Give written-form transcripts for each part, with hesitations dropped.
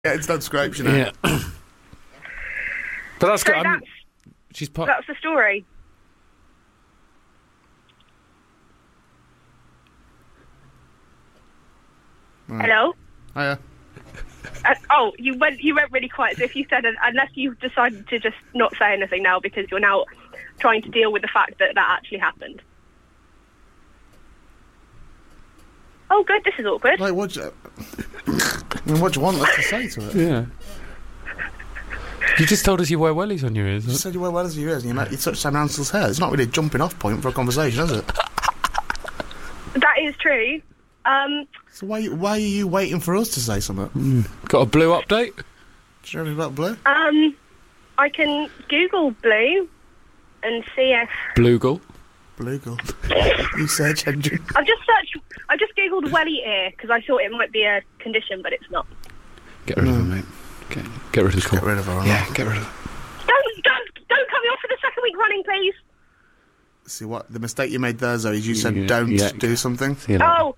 Yeah, it's done scrapes, you know. Yeah. But that's So good. that's the story. Right. Hello? Hiya. You went really quiet. So if you said, unless you've decided to just not say anything now because you're now trying to deal with the fact that actually happened. Oh, good. This is awkward. Like, what do you want us to say to it? Yeah. You just told us you wear wellies on your ears. You said you wear well as your ears and you touch Sam Ansell's hair. It's not really a jumping off point for a conversation, is it? That is true. So why are you waiting for us to say something? Got a blue update? Do you know anything about blue? I can Google blue and see if... Bluegle. Bluegle. You search engine. I've just Googled welly ear because I thought it might be a condition, but it's not. Get rid of her, mate. Get rid of the call. Get rid of her. Yeah, get rid of her. Don't cut me off for the second week running, please. See what the mistake you made there, Zoe, is you said don't do something. See you later. Oh.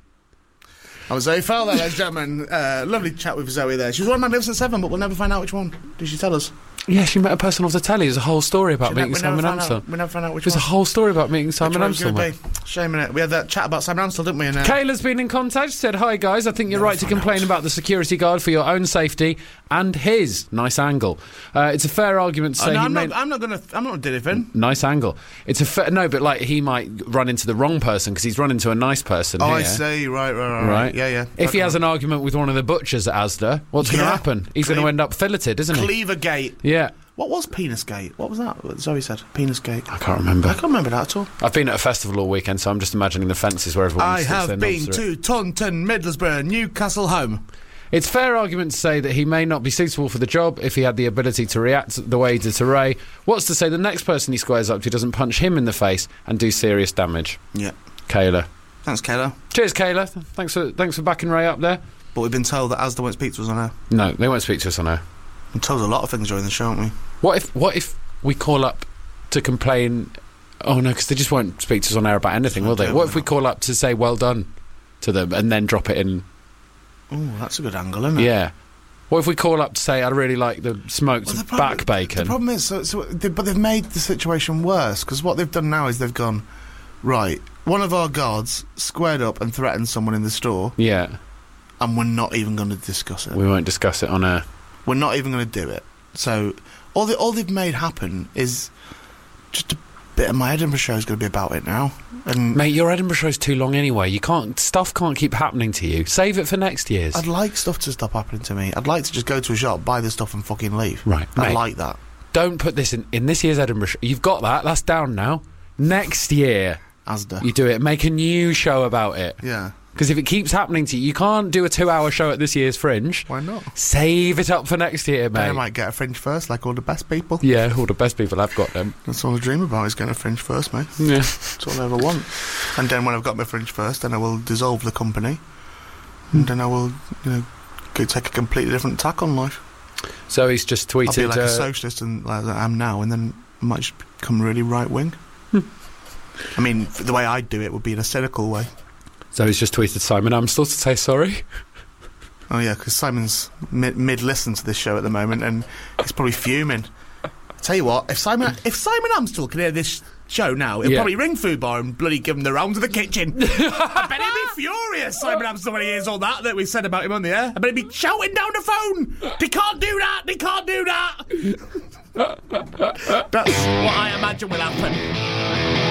I was Zoe Fowler, ladies and gentlemen. Lovely chat with Zoe there. She was one of Magnificent Seven, but we'll never find out which one. Did she tell us? Yeah, she met a person off the telly. There's a whole story about meeting Simon Amstel. We never found out which There's one. a whole story about meeting Simon Which Amstel. one's gonna be? Shame in it. We had that chat about Simon Amstel, didn't we? Kayla's been in contact, said, "Hi guys, I think you're right to complain about the security guard for your own safety and his nice angle. It's a fair argument to say I'm not gonna do anything. Nice angle. It's a but like he might run into the wrong person because he's run into a nice person. Oh, here. I see. Right. Yeah. If he has an argument with one of the butchers at Asda, what's going to happen? He's going to end up filleted, isn't he? Cleavergate. Yeah. What was Penisgate? What was that? What Zoe said. Penisgate. I can't remember. I can't remember that at all. I've been at a festival all weekend, so I'm just imagining the fences where everyone I sticks their have knobs been through. to Taunton, Middlesbrough, Newcastle home. It's fair argument to say that he may not be suitable for the job if he had the ability to react the way he did to Ray. What's to say the next person he squares up to doesn't punch him in the face and do serious damage? Yeah. Kayla. Thanks, Kayla. Cheers, Kayla. Thanks for backing Ray up there. But we've been told that Asda won't speak to us on air. No, they won't speak to us on air. We've been told a lot of things during the show, haven't we? What if we call up to complain? Oh no, because they just won't speak to us on air about anything, will they? What if we call up to say well done to them and then drop it in? Oh, that's a good angle, isn't it? Yeah. What if we call up to say I really like the smoked back bacon? The problem is, but they've made the situation worse because what they've done now is they've gone right. One of our guards squared up and threatened someone in the store. Yeah. And we're not even going to discuss it. We won't discuss it on air. We're not even going to do it. So all they've made happen is just a bit of my Edinburgh show is going to be about it now. And mate, your Edinburgh show's too long anyway. Stuff can't keep happening to you. Save it for next year's. I'd like stuff to stop happening to me. I'd like to just go to a shop, buy the stuff and fucking leave. Right, I mate, like that. Don't put this in this year's Edinburgh show. You've got that. That's down now. Next year, Asda. You do it. Make a new show about it. Yeah. Because if it keeps happening to you, you can't do a 2-hour show at this year's Fringe. Why not? Save it up for next year, mate. Then I might get a Fringe first, like all the best people. Yeah, all the best people have got them. That's all I dream about, is getting a Fringe first, mate. Yeah. That's all I ever want. And then when I've got my Fringe first, then I will dissolve the company. And then I will, go take a completely different tack on life. So he's just tweeted... I'll be like a socialist and like I am now, and then I might just become really right-wing. I mean, the way I'd do it would be in a cynical way. So he's just tweeted Simon Amstel to say sorry. Oh yeah, because Simon's mid-listen to this show at the moment, and he's probably fuming. Tell you what, if Simon Amstel can hear this show now, he'll probably ring Food Bar and bloody give him the round of the kitchen. I bet he'd be furious, Simon Amstel, when he hears all that we said about him on the air. I bet he'd be shouting down the phone. They can't do that. They can't do that. That's what I imagine will happen.